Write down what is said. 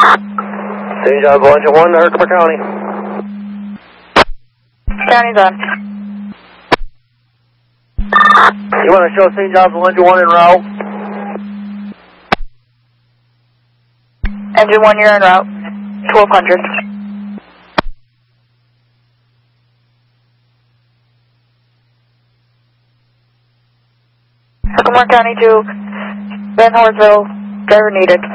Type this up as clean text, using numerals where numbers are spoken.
St. John's Engine 1, Herkimer County. County's on. You want to show St. John's Engine 1 en route? Engine 1, you're en route. 1200. Herkimer County to Van Horsville, driver needed.